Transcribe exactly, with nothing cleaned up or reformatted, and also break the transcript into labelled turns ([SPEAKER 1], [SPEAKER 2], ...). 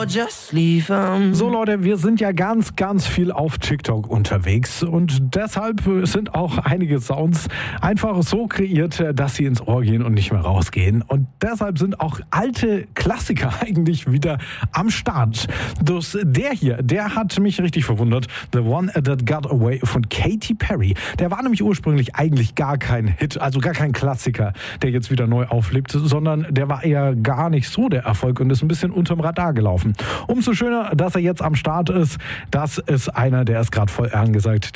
[SPEAKER 1] Just leave 'em.
[SPEAKER 2] So Leute, wir sind ja ganz, ganz viel auf TikTok unterwegs und deshalb sind auch einige Sounds einfach so kreiert, dass sie ins Ohr gehen und nicht mehr rausgehen. Und deshalb sind auch alte Klassiker eigentlich wieder am Start. Das, der hier, der hat mich richtig verwundert. The One That Got Away von Katy Perry. Der war nämlich ursprünglich eigentlich gar kein Hit, also gar kein Klassiker, der jetzt wieder neu auflebt, sondern der war eher gar nicht so der Erfolg und ist ein bisschen unterm Radar gelaufen. Umso schöner, dass er jetzt am Start ist. Das ist einer, der ist gerade voll angesagt.